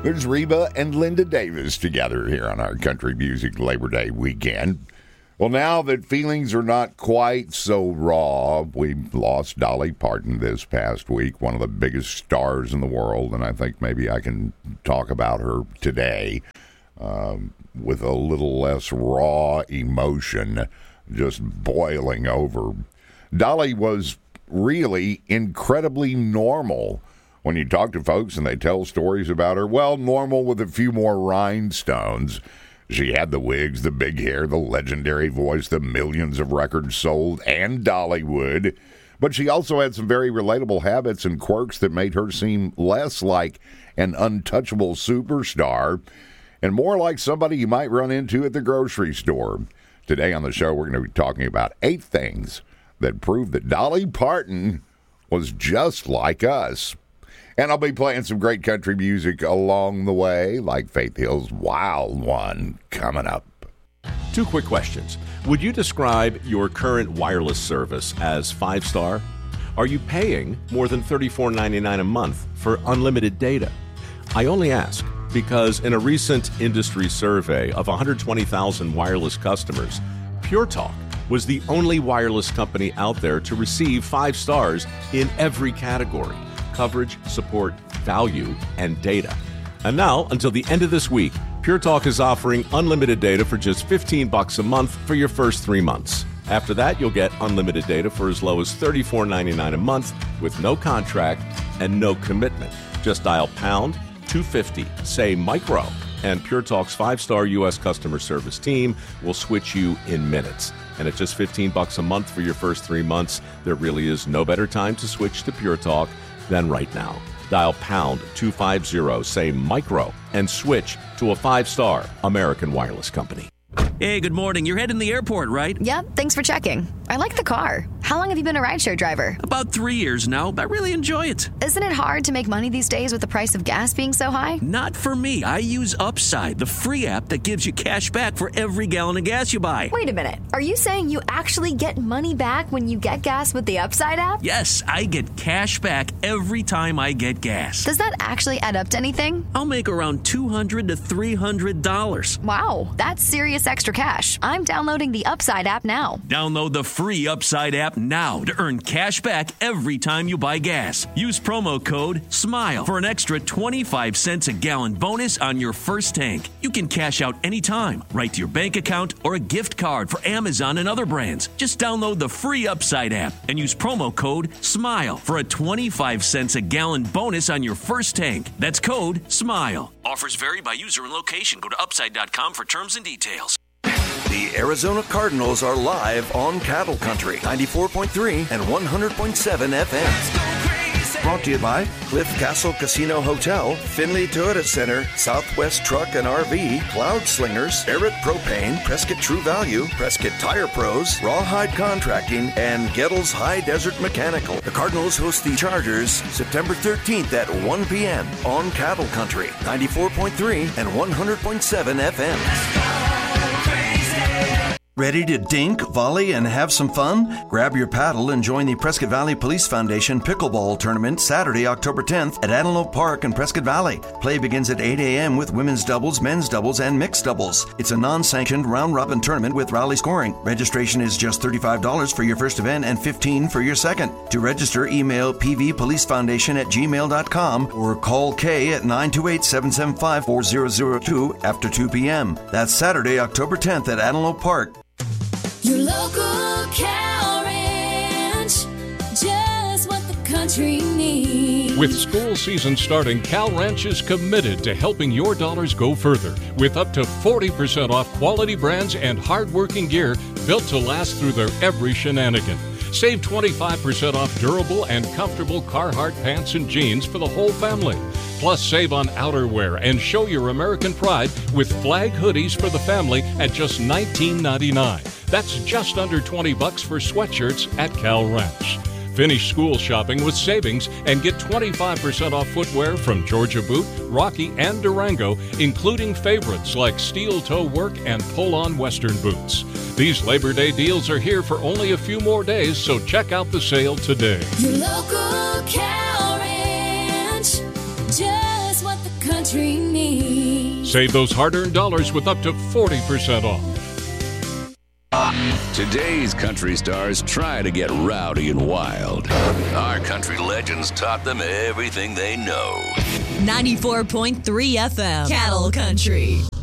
There's Reba and Linda Davis together here on our Country Music Labor Day weekend. Well, now that feelings are not quite so raw, we lost Dolly Parton this past week, one of the biggest stars in the world, and I think maybe I can talk about her today with a little less raw emotion just boiling over. Dolly was really incredibly normal. When you talk to folks and they tell stories about her, well, normal with a few more rhinestones. She had the wigs, the big hair, the legendary voice, the millions of records sold, and Dollywood. But she also had some very relatable habits and quirks that made her seem less like an untouchable superstar and more like somebody you might run into at the grocery store. Today on the show, we're going to be talking about 8 things that prove that Dolly Parton was just like us. And I'll be playing some great country music along the way, like Faith Hill's Wild One, coming up. 2 quick questions. Would you describe your current wireless service as 5-star? Are you paying more than $34.99 a month for unlimited data? I only ask because in a recent industry survey of 120,000 wireless customers, Pure Talk was the only wireless company out there to receive 5 stars in every category: coverage, support, value, and data. And now, until the end of this week, Pure Talk is offering unlimited data for just $15 a month for your first 3 months. After that, you'll get unlimited data for as low as $34.99 a month with no contract and no commitment. Just dial pound 250, say micro, and Pure Talk's 5-star U.S. customer service team will switch you in minutes. And at just $15 a month for your first 3 months, there really is no better time to switch to Pure Talk than right now. Dial pound 250, say micro, and switch to a 5-star American wireless company. Hey, good morning. You're heading to the airport, right? Yep, thanks for checking. I like the car. How long have you been a rideshare driver? About 3 years now. I really enjoy it. Isn't it hard to make money these days with the price of gas being so high? Not for me. I use Upside, the free app that gives you cash back for every gallon of gas you buy. Wait a minute. Are you saying you actually get money back when you get gas with the Upside app? Yes, I get cash back every time I get gas. Does that actually add up to anything? I'll make around $200 to $300. Wow, that's serious extra cash. I'm downloading the Upside app now. Download the free Upside app now to earn cash back every time you buy gas. Use promo code SMILE for an extra 25 cents a gallon bonus on your first tank. You can cash out anytime, right to your bank account or a gift card for Amazon and other brands. Just download the free Upside app and use promo code SMILE for a 25 cents a gallon bonus on your first tank. That's code SMILE. Offers vary by user and location. Go to upside.com for terms and details. The Arizona Cardinals are live on Cattle Country, 94.3 and 100.7 FM. Brought to you by Cliff Castle Casino Hotel, Finley Toyota Center, Southwest Truck and RV, Cloud Slingers, Barrett Propane, Prescott True Value, Prescott Tire Pros, Rawhide Contracting, and Gettles High Desert Mechanical. The Cardinals host the Chargers September 13th at 1 p.m. on Cattle Country, 94.3 and 100.7 FM. Ready to dink, volley, and have some fun? Grab your paddle and join the Prescott Valley Police Foundation Pickleball Tournament Saturday, October 10th at Antelope Park in Prescott Valley. Play begins at 8 a.m. with women's doubles, men's doubles, and mixed doubles. It's a non-sanctioned round-robin tournament with rally scoring. Registration is just $35 for your first event and $15 for your second. To register, email pvpolicefoundation@gmail.com or call Kay at 928-775-4002 after 2 p.m. That's Saturday, October 10th at Antelope Park. Your local cow ranch, just what the country needs. With school season starting, Cal Ranch is committed to helping your dollars go further with up to 40% off quality brands and hard-working gear built to last through their every shenanigan. Save 25% off durable and comfortable Carhartt pants and jeans for the whole family. Plus, save on outerwear and show your American pride with flag hoodies for the family at just $19.99. That's just under $20 for sweatshirts at Cal Ranch. Finish school shopping with savings and get 25% off footwear from Georgia Boot, Rocky, and Durango, including favorites like steel toe work and pull-on Western boots. These Labor Day deals are here for only a few more days, so check out the sale today. Your local cow ranch, just what the country needs. Save those hard-earned dollars with up to 40% off. Today's country stars try to get rowdy and wild. Our country legends taught them everything they know. 94.3 FM, Cattle Country.